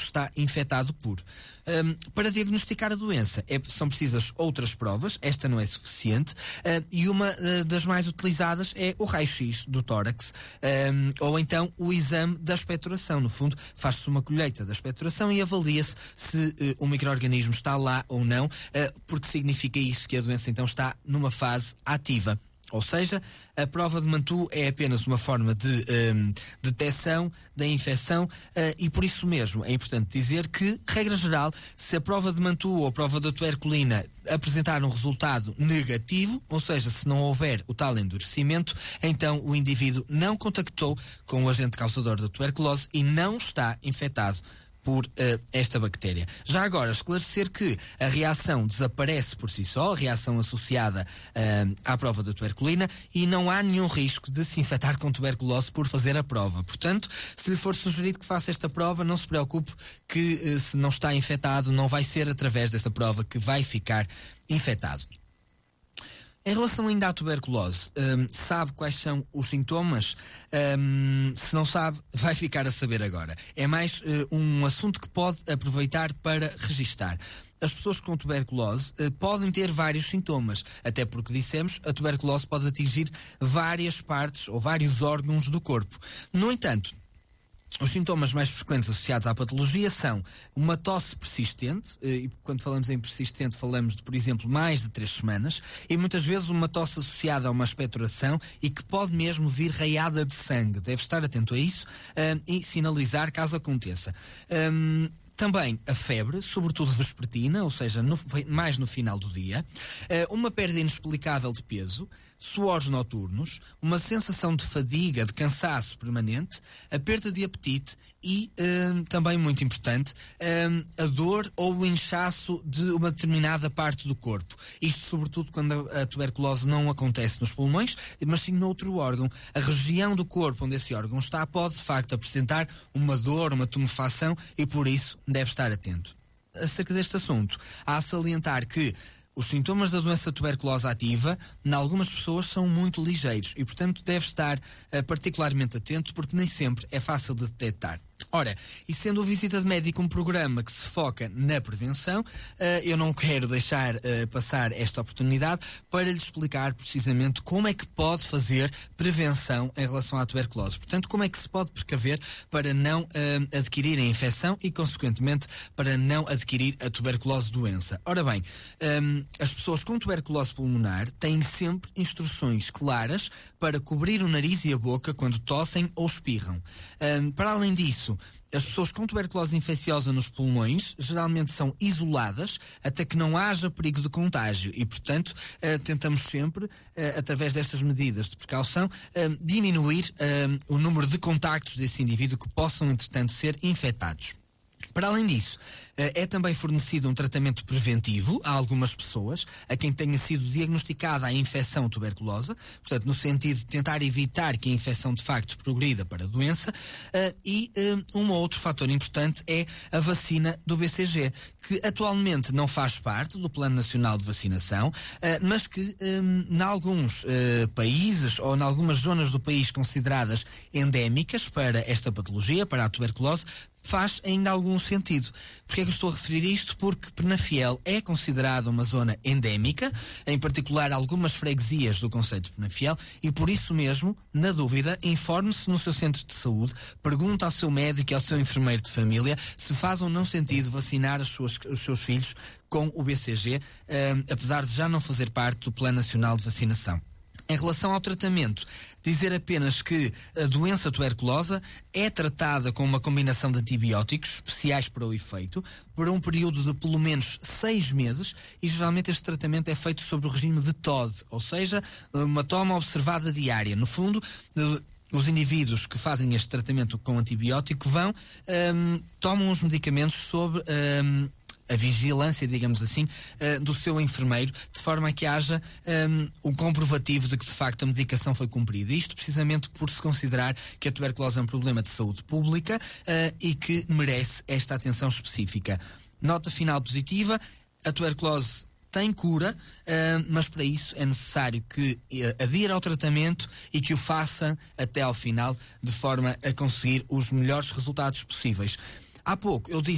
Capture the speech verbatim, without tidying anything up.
está infectado por. Um, para diagnosticar a doença é, são precisas outras provas, esta não é suficiente, uh, e uma uh, das mais utilizadas é o raio-x do tórax, um, ou então o exame da expectoração. No fundo, faz-se uma colheita da expectoração e avalia-se se uh, o micro-organismo está lá ou não, uh, porque significa isso que a doença então está numa fase ativa. Ou seja, a prova de Mantoux é apenas uma forma de um, detecção da infecção uh, e por isso mesmo é importante dizer que, regra geral, se a prova de Mantoux ou a prova da tuberculina apresentar um resultado negativo, ou seja, se não houver o tal endurecimento, então o indivíduo não contactou com o agente causador da tuberculose e não está infectado por uh, esta bactéria. Já agora, esclarecer que a reação desaparece por si só, a reação associada uh, à prova da tuberculina, e não há nenhum risco de se infectar com tuberculose por fazer a prova. Portanto, se lhe for sugerido que faça esta prova, não se preocupe que uh, se não está infectado, não vai ser através desta prova que vai ficar infectado. Em relação ainda à tuberculose, um, sabe quais são os sintomas? Um, se não sabe, vai ficar a saber agora. É mais uh, um assunto que pode aproveitar para registar. As pessoas com tuberculose uh, podem ter vários sintomas, até porque dissemos, a tuberculose pode atingir várias partes ou vários órgãos do corpo. No entanto, os sintomas mais frequentes associados à patologia são uma tosse persistente, e quando falamos em persistente falamos de, por exemplo, mais de três semanas, e muitas vezes uma tosse associada a uma expectoração e que pode mesmo vir raiada de sangue. Deve estar atento a isso um, e sinalizar caso aconteça. Um, Também a febre, sobretudo vespertina, ou seja, no, mais no final do dia, uma perda inexplicável de peso, suores noturnos, uma sensação de fadiga, de cansaço permanente, a perda de apetite e, um, também muito importante, um, a dor ou o inchaço de uma determinada parte do corpo. Isto sobretudo quando a, a tuberculose não acontece nos pulmões, mas sim noutro órgão. A região do corpo onde esse órgão está pode, de facto, apresentar uma dor, uma tumefação e, por isso, deve estar atento. Acerca deste assunto, há a salientar que os sintomas da doença tuberculose ativa, em algumas pessoas, são muito ligeiros e, portanto, deve estar uh, particularmente atento porque nem sempre é fácil de detectar. Ora, e sendo o Visita de Médico um programa que se foca na prevenção, uh, eu não quero deixar uh, passar esta oportunidade para lhe explicar precisamente como é que pode fazer prevenção em relação à tuberculose. Portanto, como é que se pode precaver para não uh, adquirir a infecção e, consequentemente, para não adquirir a tuberculose doença. Ora bem, um, as pessoas com tuberculose pulmonar têm sempre instruções claras para cobrir o nariz e a boca quando tossem ou espirram. Um, para além disso, as pessoas com tuberculose infecciosa nos pulmões geralmente são isoladas até que não haja perigo de contágio e, portanto, uh, tentamos sempre, uh, através destas medidas de precaução, uh, diminuir uh, o número de contactos desse indivíduo que possam, entretanto, ser infectados. Para além disso, é também fornecido um tratamento preventivo a algumas pessoas, a quem tenha sido diagnosticada a infecção tuberculosa, portanto, no sentido de tentar evitar que a infecção de facto progrida para a doença, e um outro fator importante é a vacina do B C G, que atualmente não faz parte do Plano Nacional de Vacinação, mas que em alguns países ou em algumas zonas do país consideradas endémicas para esta patologia, para a tuberculose, faz ainda algum sentido. Porquê é que eu estou a referir isto? Porque Penafiel é considerada uma zona endémica, em particular algumas freguesias do concelho de Penafiel, e por isso mesmo, na dúvida, informe-se no seu centro de saúde, pergunte ao seu médico e ao seu enfermeiro de família se faz ou não sentido vacinar as suas, os seus filhos com o B C G, eh, apesar de já não fazer parte do Plano Nacional de Vacinação. Em relação ao tratamento, dizer apenas que a doença tuberculosa é tratada com uma combinação de antibióticos especiais para o efeito, por um período de pelo menos seis meses, e geralmente este tratamento é feito sob o regime de T O D, ou seja, uma toma observada diária. No fundo, os indivíduos que fazem este tratamento com antibiótico vão, um, tomam os medicamentos sob um, a vigilância, digamos assim, uh, do seu enfermeiro, de forma a que haja um, um comprovativo de que de facto a medicação foi cumprida. Isto precisamente por se considerar que a tuberculose é um problema de saúde pública uh, e que merece esta atenção específica. Nota final positiva: a tuberculose tem cura, uh, mas para isso é necessário que uh, adira ao tratamento e que o faça até ao final, de forma a conseguir os melhores resultados possíveis. Há pouco eu disse